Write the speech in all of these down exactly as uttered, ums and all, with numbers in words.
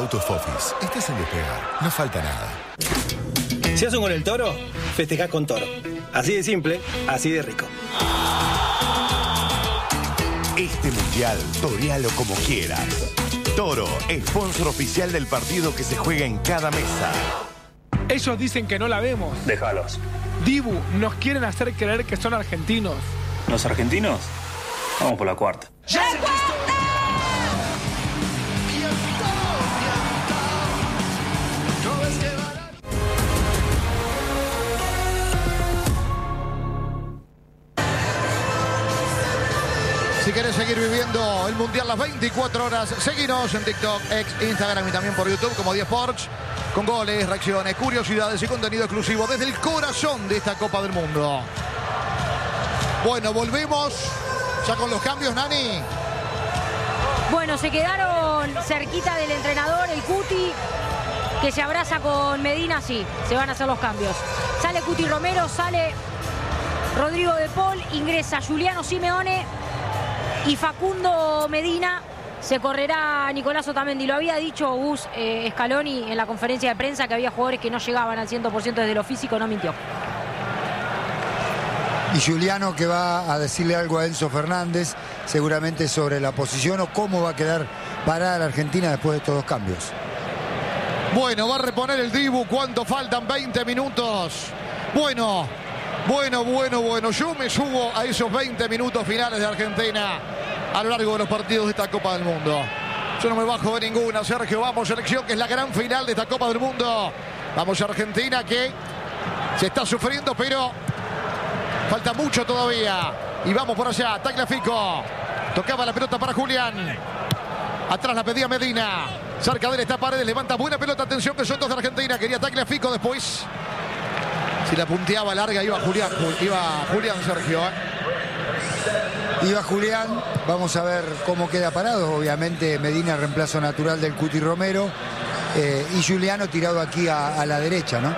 Autos Fofis. Estás en despegar. No falta nada. Si haces con el Toro, festejás con Toro. Así de simple, así de rico. Este mundial, torealo como quieras. Toro, sponsor oficial del partido que se juega en cada mesa. Ellos dicen que no la vemos. Déjalos. Dibu, nos quieren hacer creer que son argentinos. ¿Los argentinos? Vamos por la cuarta. Si querés seguir viviendo el Mundial las veinticuatro horas, seguinos en TikTok, X, Instagram y también por YouTube como diez Sports, con goles, reacciones, curiosidades y contenido exclusivo desde el corazón de esta Copa del Mundo. Bueno, volvemos ya con los cambios, Nani. Bueno, se quedaron cerquita del entrenador, el Cuti, que se abraza con Medina, sí, se van a hacer los cambios. Sale Cuti Romero, sale Rodrigo de Paul, ingresa Giuliano Simeone y Facundo Medina. Se correrá Nicolás Otamendi. Lo había dicho Gus eh, Scaloni en la conferencia de prensa que había jugadores que no llegaban al cien por ciento desde lo físico, no mintió. Y Giuliano que va a decirle algo a Enzo Fernández, seguramente sobre la posición o cómo va a quedar parada la Argentina después de estos dos cambios. Bueno, va a reponer el Dibu. ¿Cuánto faltan? veinte minutos. Bueno, bueno, bueno, bueno. Yo me subo a esos veinte minutos finales de Argentina a lo largo de los partidos de esta Copa del Mundo. Yo no me bajo de ninguna, Sergio. Vamos, selección, que es la gran final de esta Copa del Mundo. Vamos, Argentina, que se está sufriendo, pero falta mucho todavía. Y vamos por allá. Tagliafico. Tocaba la pelota para Julián. Atrás la pedía Medina. Cerca de él está Paredes. Levanta buena pelota. Atención que son dos de Argentina. Quería Tagliafico después. Si la punteaba larga iba Julián. Iba Julián, Sergio. ¿eh? Iba Julián. Vamos a ver cómo queda parado. Obviamente Medina, reemplazo natural del Cuti Romero. Eh, y Giuliano tirado aquí a, a la derecha, ¿no?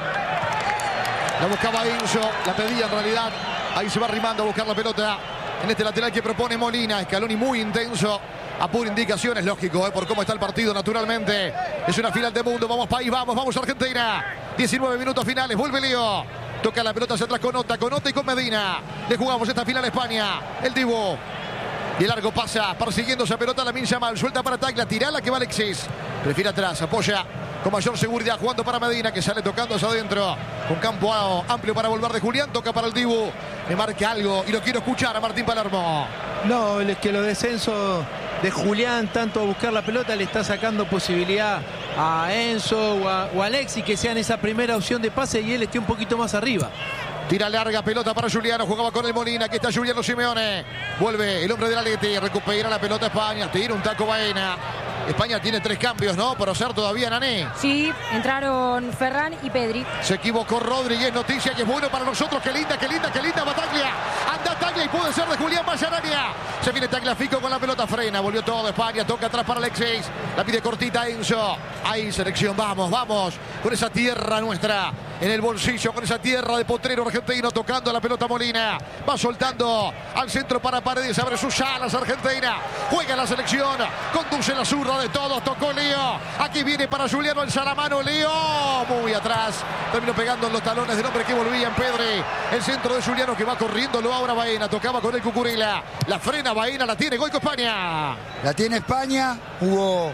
La buscaba Enzo. La pedía en realidad. Ahí se va arrimando a buscar la pelota. En este lateral que propone Molina. Scaloni muy intenso. A pura indicación, es lógico, ¿eh? Por cómo está el partido, naturalmente. Es una final de mundo. Vamos, país, vamos, vamos, Argentina. diecinueve minutos finales. Vuelve Leo. Toca la pelota hacia atrás con Ota, con Ota y con Medina. Le jugamos esta final a España. El Dibu. Y el largo pasa, persiguiendo esa pelota Lamine Yamal. Suelta para Taglia, tirala que va Alexis. Prefiere atrás, apoya con mayor seguridad, jugando para Medina, que sale tocando hacia adentro. Con campo amplio para volver de Julián. Toca para el Dibu. Me marca algo y lo quiero escuchar a Martín Palermo. No, es que los descensos de Julián, tanto a buscar la pelota, le está sacando posibilidad a Enzo o a, o a Alexis, que sean esa primera opción de pase y él esté un poquito más arriba. Tira larga, pelota para Giuliano, jugaba con el Molina, aquí está Giuliano Simeone. Vuelve el hombre del Atleti, recupera la pelota España, tira un taco Baena. España tiene tres cambios, ¿no? Por hacer todavía, Nané. Sí, entraron Ferran y Pedri. Se equivocó Rodríguez, noticia que es bueno para nosotros. Qué linda, qué linda, qué linda, Bataglia. Anda Taglia y puede ser de Julián Mayarania. Se viene Tagliafico con la pelota, frena, volvió todo España, toca atrás para Alexis. La pide cortita Enzo. Ahí, selección, vamos, vamos. Con esa tierra nuestra en el bolsillo, con esa tierra de potrero argentino, tocando la pelota Molina. Va soltando al centro para Paredes, abre sus alas Argentina. Juega la selección, conduce la zurda de todos, tocó Leo. Aquí viene para Giuliano el Salamano, Leo. Muy atrás, terminó pegando en los talones del hombre que volvía en Pedri. El centro de Giuliano que va corriendo, lo ahora Baena, tocaba con el Cucurella. La frena Baena, la tiene Goico España. La tiene España, hubo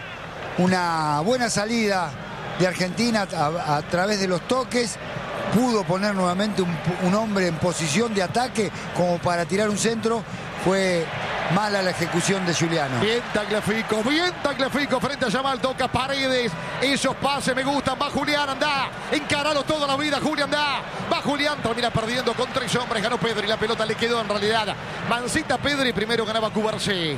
una buena salida de Argentina a, a través de los toques, pudo poner nuevamente un, un hombre en posición de ataque como para tirar un centro. Fue mala la ejecución de Giuliano. Bien Tagliafico, bien Tagliafico frente a Yamal, toca Paredes. Esos pases me gustan, va Julián, anda, encaralo toda la vida, Julián, anda, va Julián, termina perdiendo con tres hombres, ganó Pedri, la pelota le quedó en realidad mansita Pedri, primero ganaba Cubarsí.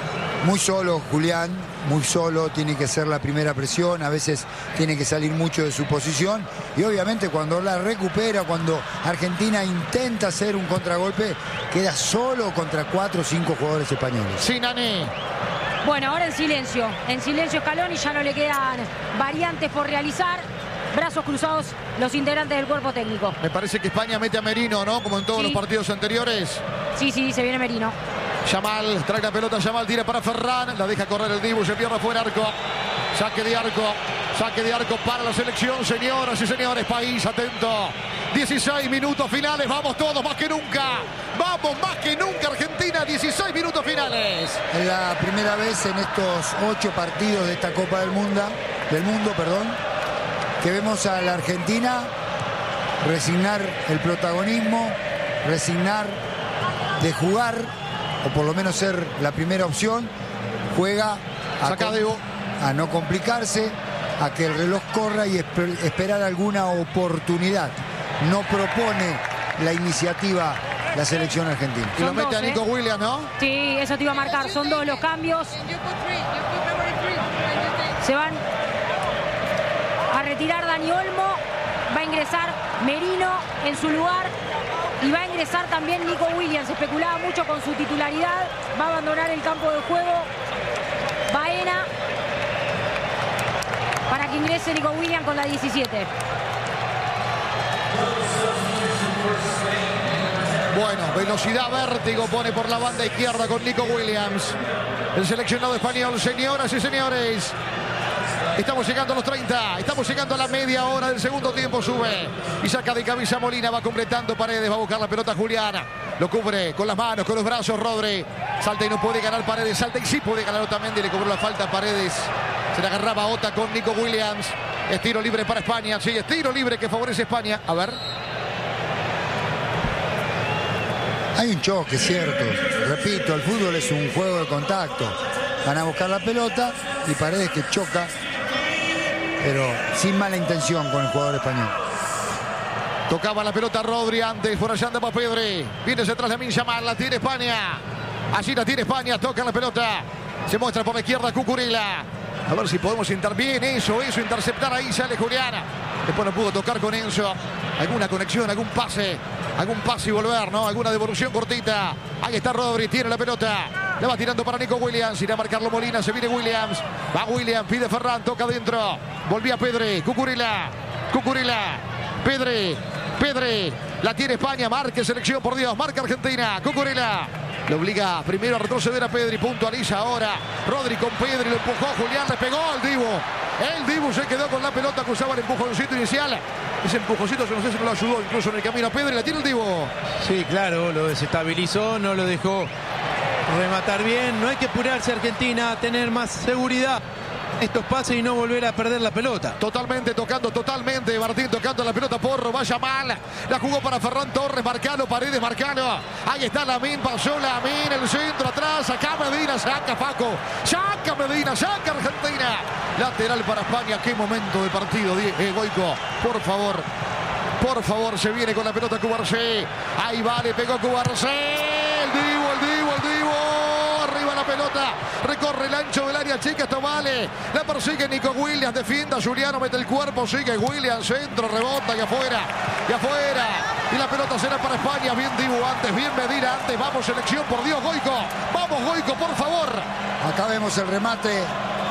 Muy solo Julián, muy solo, tiene que ser la primera presión, a veces tiene que salir mucho de su posición y obviamente cuando la recupera, cuando Argentina intenta hacer un contragolpe, queda solo contra cuatro o cinco jugadores españoles. Sí, Nani. Bueno, ahora en silencio, en silencio Scaloni, ya no le quedan variantes por realizar. Brazos cruzados los integrantes del cuerpo técnico. Me parece que España mete a Merino, ¿no? Como en todos sí. los partidos anteriores. Sí, sí, se viene Merino. Yamal, trae la pelota, Yamal tira para Ferran, la deja correr el Dibu, se pierde fuera arco. Saque de arco. Saque de arco para la selección, señoras y señores. País atento. dieciséis minutos finales. Vamos todos más que nunca. Vamos más que nunca, Argentina. dieciséis minutos finales. Es la primera vez en estos ocho partidos de esta Copa del Mundo, del mundo, perdón, que vemos a la Argentina resignar el protagonismo, resignar de jugar, o por lo menos ser la primera opción. Juega a, Saca de... a no complicarse, a que el reloj corra y esper esperar alguna oportunidad. No propone la iniciativa la selección argentina. Y lo mete a Nico ¿eh? Williams, ¿no? Sí, eso te iba a marcar. Son dos los cambios. Se van a retirar Dani Olmo. Va a ingresar Merino en su lugar. Y va a ingresar también Nico Williams. Se especulaba mucho con su titularidad. Va a abandonar el campo de juego Baena para que ingrese Nico Williams con la diecisiete. Bueno, velocidad, vértigo pone por la banda izquierda con Nico Williams. El seleccionado español, señoras y señores. Estamos llegando a los treinta. Estamos llegando a la media hora del segundo tiempo. Sube y saca de cabeza Molina. Va completando Paredes. Va a buscar la pelota Juliana. Lo cubre con las manos, con los brazos Rodri. Salta y no puede ganar Paredes. Salta y sí puede ganar Otamendi. Le cobró la falta a Paredes. Se le agarraba Ota con Nico Williams. Es tiro libre para España. Sí, es tiro libre que favorece a España. A ver. Hay un choque, cierto. Repito, el fútbol es un juego de contacto. Van a buscar la pelota y Paredes que choca, pero sin mala intención con el jugador español. Tocaba la pelota Rodri antes, por allá andaba Pedri. Viene detrás de Lamine Yamal, la tiene España. Allí la tiene España, toca la pelota. Se muestra por la izquierda Cucurella. A ver si podemos intentar bien eso, eso, interceptar ahí, sale Juliana. Después no pudo tocar con Enzo. Alguna conexión, algún pase, algún pase y volver, ¿no? Alguna devolución cortita. Ahí está Rodri, tiene la pelota. La va tirando para Nico Williams. Irá a marcarlo Molina, se viene Williams. Va Williams, pide Ferran, toca adentro. Volvía Pedri, Cucurella. Cucurella, Pedri, Pedri. La tiene España, marque selección, por Dios, marca Argentina. Cucurella. Le obliga primero a retroceder a Pedri, puntualiza ahora. Rodri con Pedri, lo empujó, Julián le pegó al Dibu. El Dibu se quedó con la pelota que usaba el empujoncito inicial. Ese empujoncito, yo no sé si me lo ayudó incluso en el camino a Pedri, la tiene el Dibu. Sí, claro, lo desestabilizó, no lo dejó rematar bien. No hay que apurarse Argentina, tener más seguridad estos pases y no volver a perder la pelota. Totalmente, tocando totalmente. Martín tocando la pelota, Porro, vaya mal. La jugó para Ferran Torres, Marcano, Paredes, Marcano. Ahí está Lamine, pasó Lamine, el centro atrás. Acá Medina, saca Paco. Saca Medina, saca Argentina. Lateral para España. Qué momento de partido, eh, Goico. Por favor, por favor, se viene con la pelota Cubarsí. Ahí va, le pegó Cubarsí. El Dibu, el Dibu, el Dibu. Arriba la pelota, recorre el ancho del área chica, esto vale. La persigue Nico Williams, defienda, Juliano mete el cuerpo, sigue Williams, centro, rebota y afuera, y afuera. Y la pelota será para España, bien Dibu antes, bien Medina antes. Vamos selección, por Dios, Goico. Vamos Goico, por favor. Acá vemos el remate.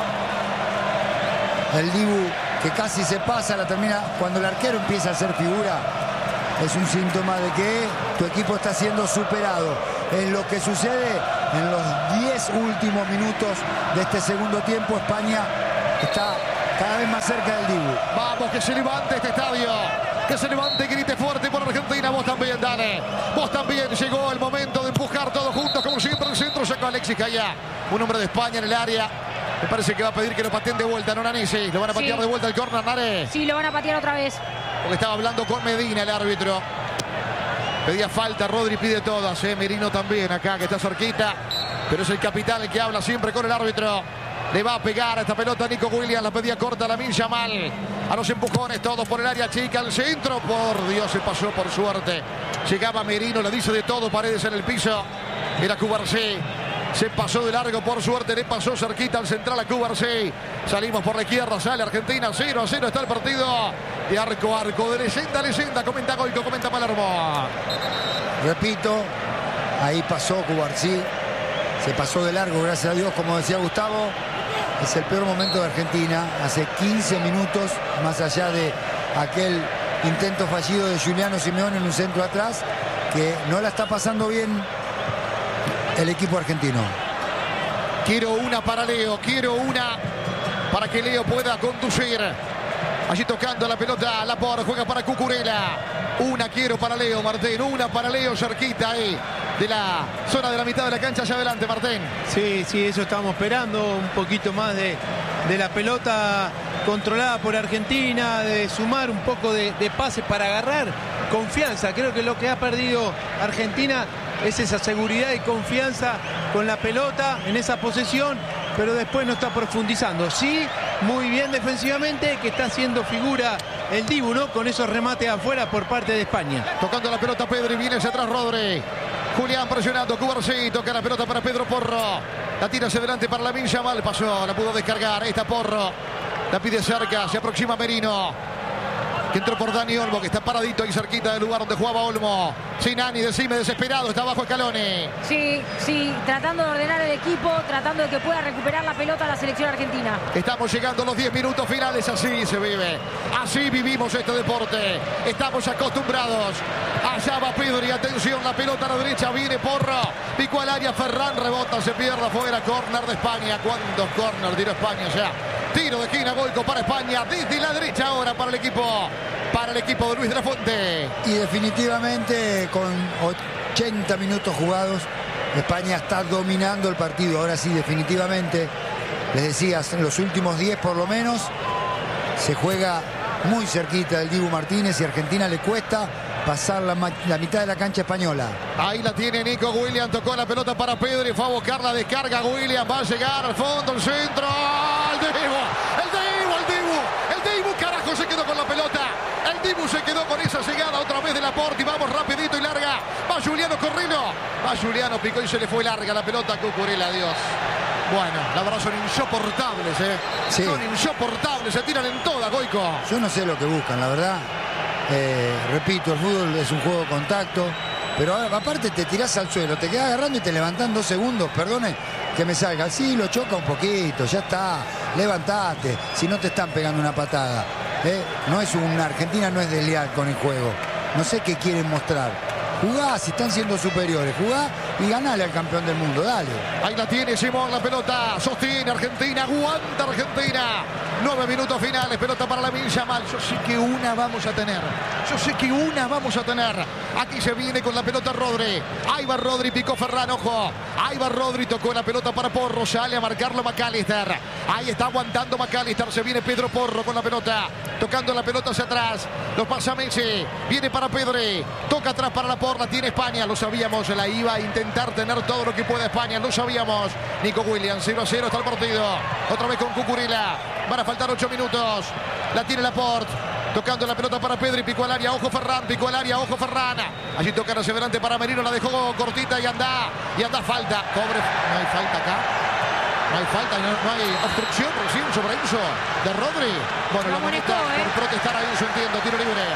El Dibu que casi se pasa, la termina. Cuando el arquero empieza a hacer figura, es un síntoma de que tu equipo está siendo superado. En lo que sucede en los diez últimos minutos de este segundo tiempo, España está cada vez más cerca del Dibu. Vamos, que se levante este estadio. Que se levante y grite fuerte por Argentina. Vos también, dale. Vos también. Llegó el momento de empujar todos juntos, como siempre. El centro sacó Alexis Calla. Un hombre de España en el área. Me parece que va a pedir que lo pateen de vuelta, ¿no, Nanisi? Lo van a patear Sí. de vuelta el córner, Nare. Sí, lo van a patear otra vez. Porque estaba hablando con Medina, el árbitro. Pedía falta, Rodri pide todas, ¿eh? Merino también acá, que está cerquita. Pero es el capitán el que habla siempre con el árbitro. Le va a pegar a esta pelota a Nico Williams. La pedía corta Lamine Yamal. A los empujones, todos por el área chica. Al centro, por Dios, se pasó por suerte. Llegaba Merino, le dice de todo. Paredes en el piso. Era Cubarsí. Se pasó de largo, por suerte, le pasó cerquita al central a Cubarsí. Salimos por la izquierda, sale Argentina, cero a cero está el partido. De arco a arco, de leyenda a leyenda. Comenta Goico, comenta Palermo. Repito, ahí pasó Cubarsí. Se pasó de largo, gracias a Dios, como decía Gustavo. Es el peor momento de Argentina. Hace quince minutos, más allá de aquel intento fallido de Giuliano Simeone en un centro atrás, que no la está pasando bien el equipo argentino. Quiero una para Leo, quiero una para que Leo pueda conducir. Allí tocando la pelota, Laporte juega para Cucurella. Una quiero para Leo, Martín. Una para Leo, cerquita ahí de la zona de la mitad de la cancha hacia adelante, Martín. Sí, sí, eso estábamos esperando. Un poquito más de, de la pelota controlada por Argentina, de sumar un poco de, de pases para agarrar confianza. Creo que lo que ha perdido Argentina es esa seguridad y confianza con la pelota en esa posesión, pero después no está profundizando. Sí, muy bien defensivamente, que está haciendo figura el Dibu, ¿no? Con esos remates afuera por parte de España. Tocando la pelota Pedro y viene hacia atrás Rodri. Julián presionando, Cubarsí, toca la pelota para Pedro Porro. La tira hacia adelante para Lamine Yamal, pasó, la pudo descargar. Ahí está Porro, la pide cerca, se aproxima Merino. Que entró por Dani Olmo, que está paradito ahí cerquita del lugar donde jugaba Olmo. Sinani, decime, desesperado, está abajo Scaloni. Sí, sí, tratando de ordenar el equipo, tratando de que pueda recuperar la pelota la selección argentina. Estamos llegando a los diez minutos finales, así se vive. Así vivimos este deporte. Estamos acostumbrados. Allá va Pedro y atención, la pelota a la derecha, viene Porro. Picó al área, Ferran rebota, se pierde afuera, córner de España. ¿Cuántos córner tiró España? O sea, tiro de esquina, Goico para España, desde la derecha ahora para el equipo, para el equipo de Luis de la Fuente. Y definitivamente con ochenta minutos jugados, España está dominando el partido. Ahora sí, definitivamente, les decía, en los últimos diez por lo menos, se juega muy cerquita del Dibu Martínez y a Argentina le cuesta pasar la, la mitad de la cancha española. Ahí la tiene Nico Williams, tocó la pelota para Pedro y fue a buscar la descarga. Williams va a llegar al fondo, el centro. ¡El Dibu! ¡El Dibu! ¡El Dibu! ¡El Dibu! Carajo, se quedó con la pelota. El Dibu se quedó con esa llegada otra vez de Laporte y vamos rapidito y larga. Va Juliano Corrino. Va Juliano, picó y se le fue larga la pelota a Cucurella, Dios. Bueno, la verdad son insoportables, ¿eh? Sí. Son insoportables, se tiran en toda, Goico. Yo no sé lo que buscan, la verdad. Eh, repito, el fútbol es un juego de contacto, pero ahora, aparte te tirás al suelo, te quedás agarrando y te levantás dos segundos, perdone que me salga, sí, lo choca un poquito, ya está, levantate, si no te están pegando una patada. ¿eh? No es una Argentina, no es desleal con el juego, no sé qué quieren mostrar. Jugá, si están siendo superiores, jugá y ganale al campeón del mundo, dale. Ahí la tiene Simón, la pelota, sostiene Argentina, aguanta Argentina. Nueve minutos finales, pelota para Lamine Yamal. Yo sé que una vamos a tener, yo sé que una vamos a tener. Aquí se viene con la pelota Rodri. Ahí va Rodri, picó Ferran, ojo. Ahí va Rodri, tocó la pelota para Porro, sale a marcarlo McAllister. Ahí está aguantando McAllister, se viene Pedro Porro con la pelota. Tocando la pelota hacia atrás, lo pasa Messi, viene para Pedri, toca atrás para la Porra, tiene España, lo sabíamos, la iba a intentar tener todo lo que pueda España, lo sabíamos. Nico Williams, cero a cero está el partido, otra vez con Cucurella, van a faltar ocho minutos, la tiene Laporte, tocando la pelota para Pedri, picó al área, ojo Ferran, picó al área, ojo Ferran, allí toca hacia adelante para Merino, la dejó cortita y anda, y anda falta, cobre, no hay falta acá. No hay falta, no, no hay obstrucción recién sobre Enzo de Rodri. Bueno, lo amonestó ¿eh? por protestar a Enzo, entiendo, tiro libre.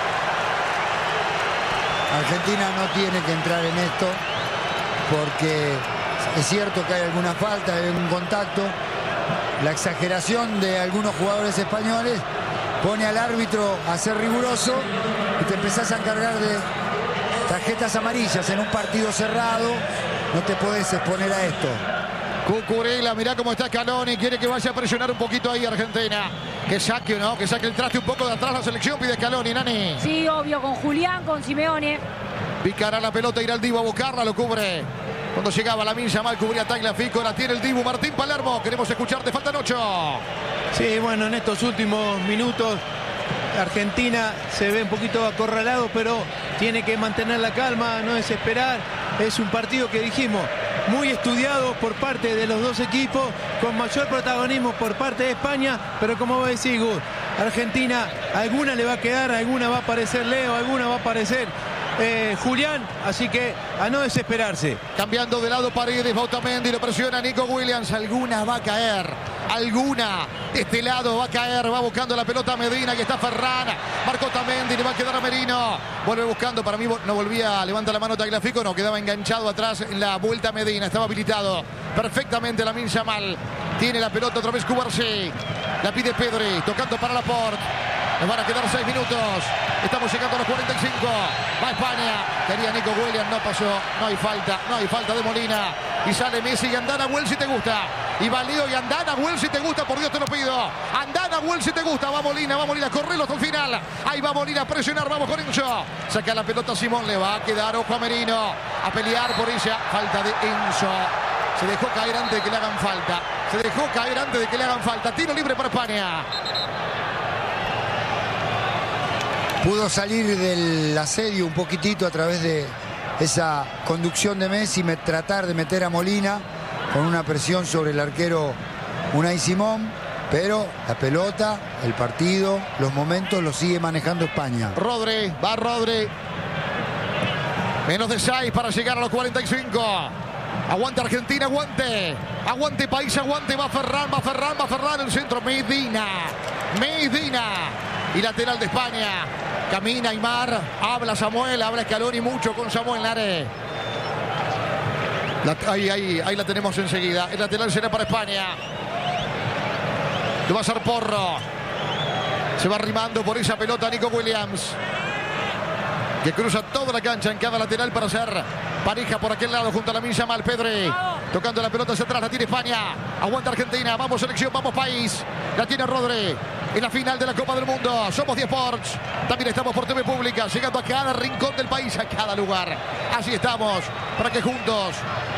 Argentina no tiene que entrar en esto porque es cierto que hay alguna falta, hay algún contacto. La exageración de algunos jugadores españoles pone al árbitro a ser riguroso y te empezás a encargar de tarjetas amarillas en un partido cerrado. No te podés exponer a esto. Cucurella, mirá cómo está Scaloni, quiere que vaya a presionar un poquito ahí Argentina. Que saque, ¿no? Que saque el traste un poco de atrás la selección, pide Scaloni, Nani. Sí, obvio, con Julián, con Simeone. Picará la pelota, irá el Dibu a buscarla, lo cubre. Cuando llegaba Lamine Yamal, cubría Tagliafico, la tiene el Dibu, Martín Palermo, queremos escucharte, faltan ocho. Sí, bueno, en estos últimos minutos Argentina se ve un poquito acorralado, pero tiene que mantener la calma, no desesperar. Es un partido que dijimos, muy estudiado por parte de los dos equipos, con mayor protagonismo por parte de España, pero como vos decís, Gus, Argentina, alguna le va a quedar, alguna va a aparecer Leo, alguna va a aparecer eh, Julián, así que a no desesperarse. Cambiando de lado Paredes, Bautamendi, lo presiona Nico Williams, alguna va a caer, alguna de este lado va a caer, va buscando la pelota a Medina, que está Ferran, marcó Tamendi, le va a quedar a Merino, vuelve buscando, para mí no volvía, levanta la mano Tagliafico, no, quedaba enganchado atrás en la vuelta a Medina, estaba habilitado perfectamente Lamine Yamal, tiene la pelota otra vez Cubarsí, la pide Pedri, tocando para Laporte, nos van a quedar seis minutos, estamos llegando a los cuarenta y cinco, va España, quería Nico Williams, no pasó, no hay falta, no hay falta de Molina, y sale Messi y Andana, Nahuel si te gusta. Y va Leo y anda Nahuel si te gusta, por Dios te lo pido. Anda Nahuel si te gusta. Va Molina, va Molina, correlo hasta el final. Ahí va Molina a presionar, vamos con Enzo. Saca la pelota Simón, le va a quedar ojo a Merino. A pelear por ella. Falta de Enzo. Se dejó caer antes de que le hagan falta. Se dejó caer antes de que le hagan falta. Tiro libre para España. Pudo salir del asedio un poquitito a través de esa conducción de Messi, me, tratar de meter a Molina con una presión sobre el arquero Unai Simón, pero la pelota, el partido, los momentos los sigue manejando España. Rodri, va Rodri. Menos de seis para llegar a los cuarenta y cinco. Aguante Argentina, aguante. Aguante país, aguante. Va Ferran, va Ferran, va Ferran. El centro, Medina. Medina. Y lateral de España. Camina Aymar. Habla Samuel, habla Scaloni mucho con Samuel Nare. La, ahí, ahí, ahí la tenemos enseguida. El lateral será para España. Lo va a hacer Porro. Se va arrimando por esa pelota Nico Williams, que cruza toda la cancha en cada lateral para hacer pareja por aquel lado junto a la milla Mal Pedri. Tocando la pelota hacia atrás, la tiene España. Aguanta Argentina, vamos selección, vamos país. La tiene Rodri. En la final de la Copa del Mundo. Somos diez Sports. También estamos por T V Pública, llegando a cada rincón del país, a cada lugar. Así estamos, para que juntos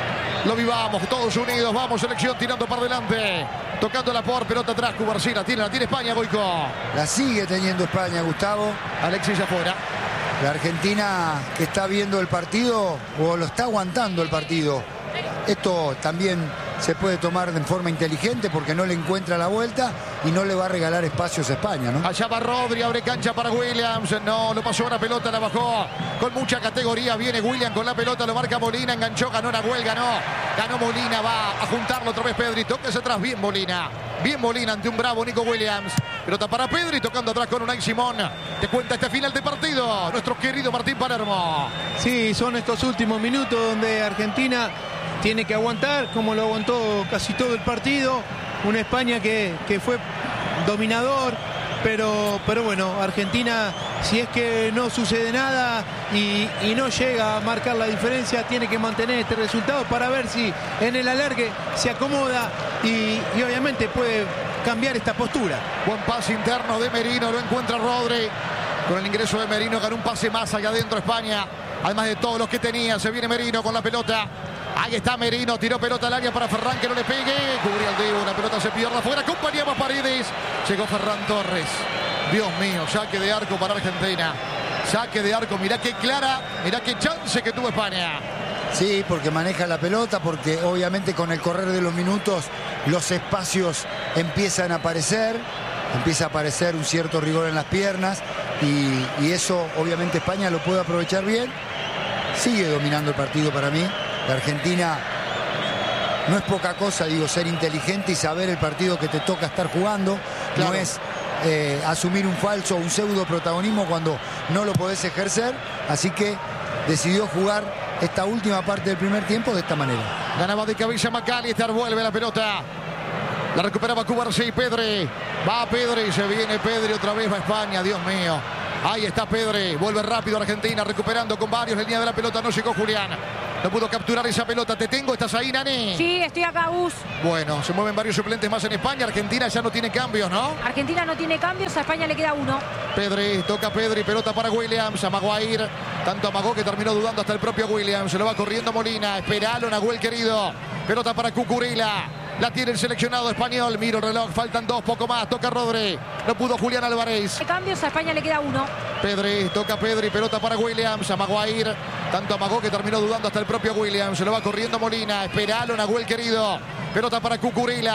lo vivamos, todos unidos. Vamos selección, tirando para adelante. Tocándola por pelota atrás, Cubarsí. La tiene, la tiene España, Goico. La sigue teniendo España, Gustavo. Alexis afuera. La Argentina que está viendo el partido o lo está aguantando el partido. Esto también se puede tomar de forma inteligente porque no le encuentra la vuelta y no le va a regalar espacios a España, ¿no? Allá va Rodri, abre cancha para Williams. No, lo pasó una pelota, la bajó con mucha categoría. Viene Williams con la pelota, lo marca Molina, enganchó, ganó Nahuel, ganó. Ganó Molina, va a juntarlo otra vez Pedri. Toca hacia atrás, bien Molina. Bien Molina ante un bravo Nico Williams. Pelota para Pedri, tocando atrás con Unai Simón. Te cuenta este final de partido nuestro querido Martín Palermo. Sí, son estos últimos minutos donde Argentina tiene que aguantar, como lo aguantó casi todo el partido. Una España que, que fue dominador, pero, pero bueno, Argentina, si es que no sucede nada y, y no llega a marcar la diferencia, tiene que mantener este resultado para ver si en el alargue se acomoda y, y obviamente puede cambiar esta postura. Buen pase interno de Merino, lo encuentra Rodri. Con el ingreso de Merino ganó un pase más allá adentro España. Además de todos los que tenía, se viene Merino con la pelota. Ahí está Merino, tiró pelota al área para Ferran, que no le pegue. Cubría el Diego, la pelota se pierde afuera. Acompañaba Paredes. Llegó Ferran Torres. Dios mío, saque de arco para Argentina. Saque de arco, mirá qué clara, mirá qué chance que tuvo España. Sí, porque maneja la pelota, porque obviamente con el correr de los minutos los espacios empiezan a aparecer. Empieza a aparecer un cierto rigor en las piernas y, y eso obviamente España lo puede aprovechar bien. Sigue dominando el partido para mí. La Argentina no es poca cosa, digo, ser inteligente y saber el partido que te toca estar jugando. Claro. No es eh, asumir un falso o un pseudo protagonismo cuando no lo podés ejercer. Así que decidió jugar esta última parte del primer tiempo de esta manera. Ganaba de cabeza McAllister, vuelve la pelota. La recuperaba Cubarsí, Pedri. Va Pedri, se viene Pedri otra vez, va España, Dios mío. Ahí está Pedri, vuelve rápido Argentina, recuperando con varios en línea de la pelota, no llegó Julián. No pudo capturar esa pelota. Te tengo, ¿estás ahí, Nani? Sí, estoy acá, Gus. Bueno, se mueven varios suplentes más en España. Argentina ya no tiene cambios, ¿no? Argentina no tiene cambios, a España le queda uno. Pedri, toca Pedri, pelota para Williams, a Maguire. Tanto amagó que terminó dudando hasta el propio Williams. Se lo va corriendo Molina, esperalo, Nahuel querido. Pelota para Cucurella. La tiene el seleccionado español. Miro el reloj, faltan dos, poco más. Toca Rodri. No pudo Julián Álvarez. De cambios, a España le queda uno. Pedri, toca Pedri, pelota para Williams, a Maguire. Tanto amagó que terminó dudando hasta el propio Williams. Se lo va corriendo Molina. Esperalo, Nahuel querido. Pelota para Cucurella.